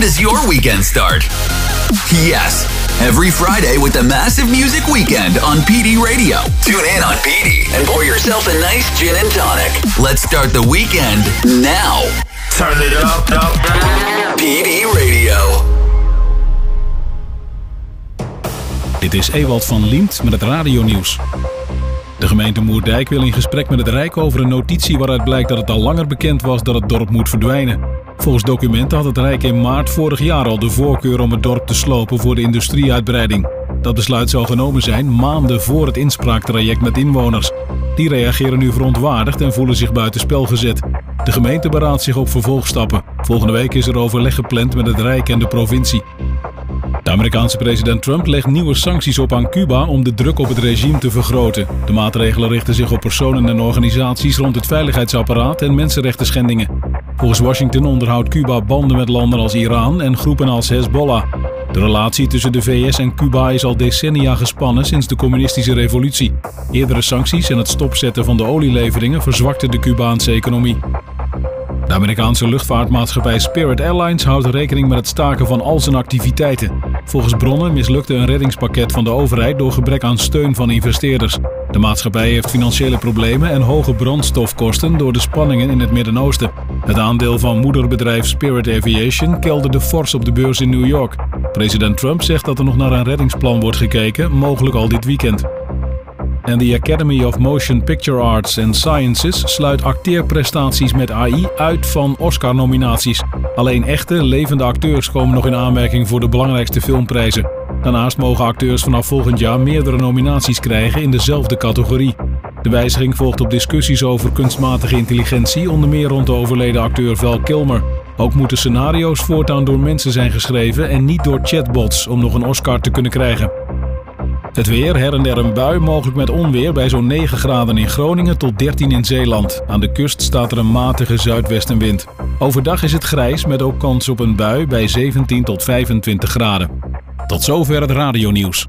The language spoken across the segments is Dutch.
does your weekend start? Yes, every Friday with the Massive Music Weekend on PD Radio. Tune in on PD and pour yourself a nice gin and tonic. Let's start the weekend now. Turn it up. PD Radio. Dit is Ewald van Liemt met het radionieuws. De gemeente Moerdijk wil in gesprek met het Rijk over een notitie waaruit blijkt dat het al langer bekend was dat het dorp moet verdwijnen. Volgens documenten had het Rijk in maart vorig jaar al de voorkeur om het dorp te slopen voor de industrieuitbreiding. Dat besluit zou genomen zijn maanden voor het inspraaktraject met inwoners. Die reageren nu verontwaardigd en voelen zich buitenspel gezet. De gemeente beraadt zich op vervolgstappen. Volgende week is er overleg gepland met het Rijk en de provincie. De Amerikaanse president Trump legt nieuwe sancties op aan Cuba om de druk op het regime te vergroten. De maatregelen richten zich op personen en organisaties rond het veiligheidsapparaat en mensenrechtenschendingen. Volgens Washington onderhoudt Cuba banden met landen als Iran en groepen als Hezbollah. De relatie tussen de VS en Cuba is al decennia gespannen sinds de communistische revolutie. Eerdere sancties en het stopzetten van de olieleveringen verzwakten de Cubaanse economie. De Amerikaanse luchtvaartmaatschappij Spirit Airlines houdt rekening met het staken van al zijn activiteiten. Volgens bronnen mislukte een reddingspakket van de overheid door gebrek aan steun van investeerders. De maatschappij heeft financiële problemen en hoge brandstofkosten door de spanningen in het Midden-Oosten. Het aandeel van moederbedrijf Spirit Aviation kelderde fors op de beurs in New York. President Trump zegt dat er nog naar een reddingsplan wordt gekeken, mogelijk al dit weekend. En de Academy of Motion Picture Arts and Sciences sluit acteerprestaties met AI uit van Oscar-nominaties. Alleen echte, levende acteurs komen nog in aanmerking voor de belangrijkste filmprijzen. Daarnaast mogen acteurs vanaf volgend jaar meerdere nominaties krijgen in dezelfde categorie. De wijziging volgt op discussies over kunstmatige intelligentie, onder meer rond de overleden acteur Val Kilmer. Ook moeten scenario's voortaan door mensen zijn geschreven en niet door chatbots om nog een Oscar te kunnen krijgen. Het weer, her en der een bui, mogelijk met onweer bij zo'n 9 graden in Groningen tot 13 in Zeeland. Aan de kust staat er een matige zuidwestenwind. Overdag is het grijs met ook kans op een bui bij 17 tot 25 graden. Tot zover het radionieuws.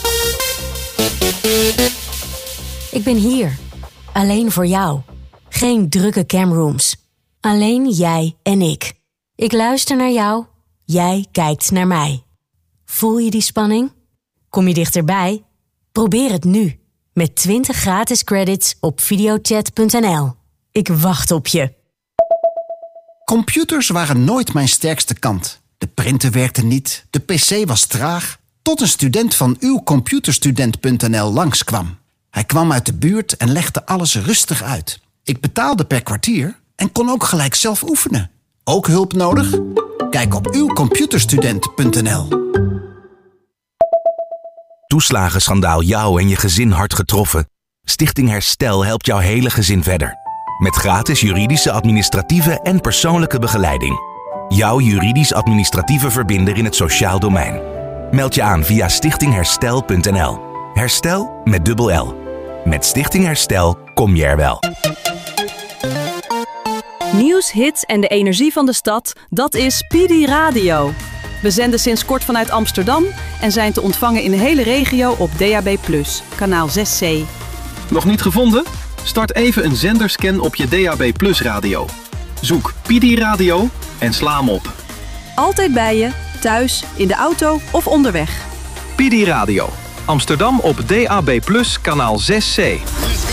Ik ben hier, alleen voor jou. Geen drukke camrooms. Alleen jij en ik. Ik luister naar jou, jij kijkt naar mij. Voel je die spanning? Kom je dichterbij? Probeer het nu. Met 20 gratis credits op videochat.nl. Ik wacht op je. Computers waren nooit mijn sterkste kant. De printer werkte niet, de pc was traag. Tot een student van uwcomputerstudent.nl langskwam. Hij kwam uit de buurt en legde alles rustig uit. Ik betaalde per kwartier en kon ook gelijk zelf oefenen. Ook hulp nodig? Kijk op uwcomputerstudent.nl. Toeslagenschandaal jou en je gezin hard getroffen? Stichting Herstel helpt jouw hele gezin verder. Met gratis juridische, administratieve en persoonlijke begeleiding. Jouw juridisch-administratieve verbinder in het sociaal domein. Meld je aan via stichtingherstel.nl. Herstel met dubbel L. Met Stichting Herstel kom je er wel. Nieuws, hits en de energie van de stad, dat is PD Radio. We zenden sinds kort vanuit Amsterdam en zijn te ontvangen in de hele regio op DAB+, kanaal 6C. Nog niet gevonden? Start even een zenderscan op je DAB+ radio. Zoek PD Radio en sla hem op. Altijd bij je, thuis, in de auto of onderweg. PD Radio. Amsterdam op DAB+, kanaal 6C.